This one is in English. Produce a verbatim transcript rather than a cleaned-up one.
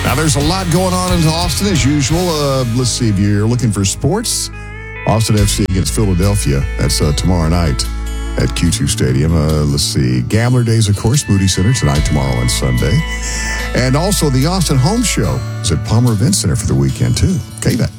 Now, there's a lot going on in Austin as usual. Uh, let's see, if you're looking for sports, Austin F C against Philadelphia. That's uh, tomorrow night at Q two Stadium. Uh, let's see, Gambler Days, of course, Moody Center tonight, tomorrow, and Sunday. And also the Austin Home Show is at Palmer Event Center for the weekend, too. Okay, that.